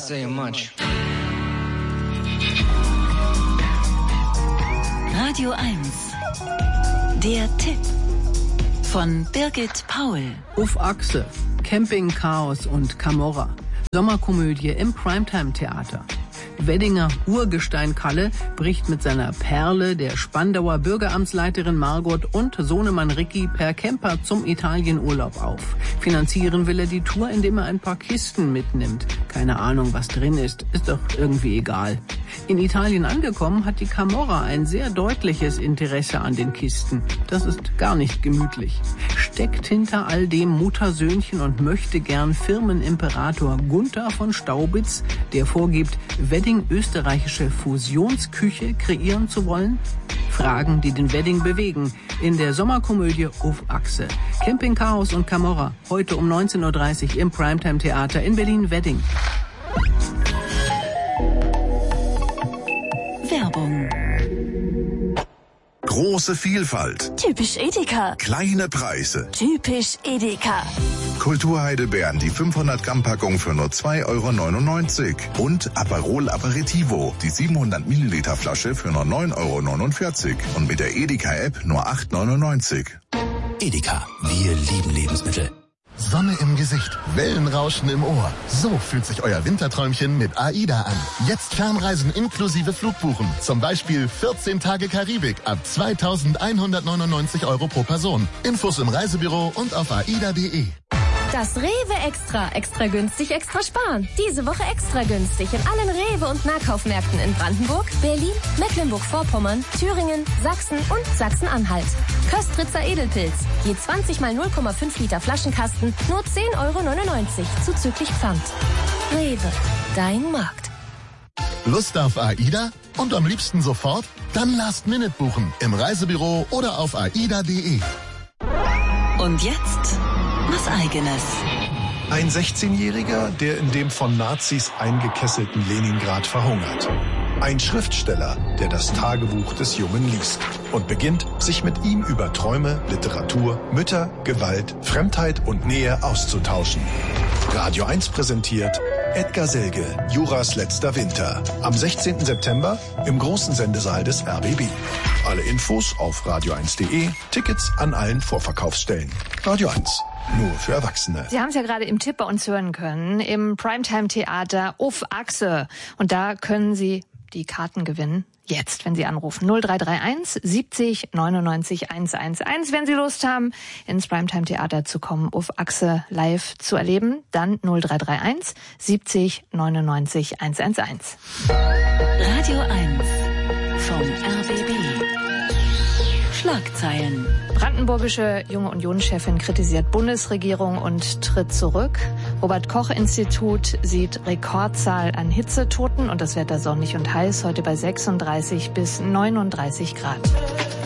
say much. Radio 1. Der Tipp von Birgit Paul. Auf Achse, Campingchaos und Camorra. Sommerkomödie im Primetime-Theater. Weddinger Urgestein Kalle bricht mit seiner Perle, der Spandauer Bürgeramtsleiterin Margot und Sohnemann Ricky per Camper zum Italienurlaub auf. Finanzieren will er die Tour, indem er ein paar Kisten mitnimmt. Keine Ahnung, was drin ist doch irgendwie egal. In Italien angekommen hat die Camorra ein sehr deutliches Interesse an den Kisten. Das ist gar nicht gemütlich. Steckt hinter all dem Muttersöhnchen und möchte gern Firmenimperator Gunther von Staubitz, der vorgibt, Wedding österreichische Fusionsküche kreieren zu wollen? Fragen, die den Wedding bewegen. In der Sommerkomödie Auf Achse. Campingchaos und Camorra. Heute um 19.30 Uhr im Primetime-Theater in Berlin-Wedding. Werbung. Große Vielfalt. Typisch Edeka. Kleine Preise. Typisch Edeka. Kulturheidelbeeren, die 500 Gramm Packung für nur 2,99 € und Aperol Aperitivo, die 700 Milliliter Flasche für nur 9,49 € und mit der Edeka-App nur 8,99 €. Edeka, wir lieben Lebensmittel. Sonne im Gesicht, Wellenrauschen im Ohr. So fühlt sich euer Winterträumchen mit AIDA an. Jetzt Fernreisen inklusive Flugbuchen. Zum Beispiel 14 Tage Karibik ab 2.199 € pro Person. Infos im Reisebüro und auf aida.de. Das Rewe Extra. Extra günstig, extra sparen. Diese Woche extra günstig in allen Rewe- und Nahkaufmärkten in Brandenburg, Berlin, Mecklenburg-Vorpommern, Thüringen, Sachsen und Sachsen-Anhalt. Köstritzer Edelpilz. Je 20 mal 0,5 Liter Flaschenkasten nur 10,99 € zuzüglich Pfand. Rewe. Dein Markt. Lust auf AIDA? Und am liebsten sofort? Dann Last Minute buchen. Im Reisebüro oder auf aida.de. Und jetzt was Eigenes. Ein 16-Jähriger, der in dem von Nazis eingekesselten Leningrad verhungert. Ein Schriftsteller, der das Tagebuch des Jungen liest und beginnt, sich mit ihm über Träume, Literatur, Mütter, Gewalt, Fremdheit und Nähe auszutauschen. Radio 1 präsentiert Edgar Selge, Juras letzter Winter. Am 16. September im großen Sendesaal des RBB. Alle Infos auf radio1.de, Tickets an allen Vorverkaufsstellen. Radio 1, nur für Erwachsene. Sie haben es ja gerade im Tipp bei uns hören können, im Primetime-Theater Auf Achse. Und da können Sie die Karten gewinnen. Jetzt, wenn Sie anrufen. 0331 70 99 111. Wenn Sie Lust haben, ins Primetime-Theater zu kommen, Auf Achse live zu erleben, dann 0331 70 99 111. Radio 1 vom RBB. Schlagzeilen. Brandenburgische Junge Union-Chefin kritisiert Bundesregierung und tritt zurück. Robert-Koch-Institut sieht Rekordzahl an Hitzetoten und das Wetter sonnig und heiß, heute bei 36 bis 39 Grad.